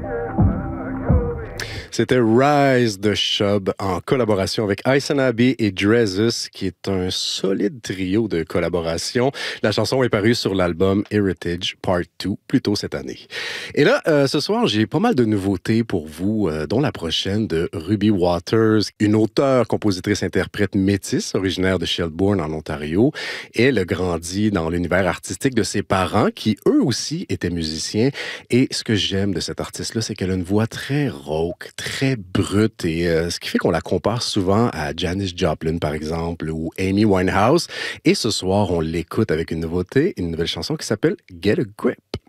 C'était Rise de Shub en collaboration avec Aysan Abi et Drezus, qui est un solide trio de collaboration. La chanson est parue sur l'album Heritage Part 2 plus tôt cette année. Et là, ce soir, j'ai pas mal de nouveautés pour vous, dont la prochaine de Ruby Waters, une auteure, compositrice, interprète métisse originaire de Shelburne en Ontario. Elle a grandi dans l'univers artistique de ses parents qui, eux aussi, étaient musiciens. Et ce que j'aime de cette artiste-là, c'est qu'elle a une voix très rauque, très brute, et ce qui fait qu'on la compare souvent à Janis Joplin, par exemple, ou Amy Winehouse. Et ce soir, on l'écoute avec une nouveauté, une nouvelle chanson qui s'appelle Get a Grip.